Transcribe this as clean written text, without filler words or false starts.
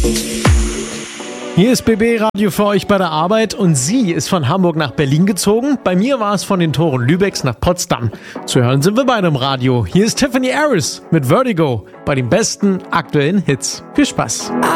Hier ist BB Radio für euch bei der Arbeit und sie ist von Hamburg nach Berlin gezogen. Bei mir war es von den Toren Lübecks nach Potsdam. Zu hören sind wir beide im Radio. Hier ist Tiffany Harris mit Vertigo bei den besten aktuellen Hits. Viel Spaß.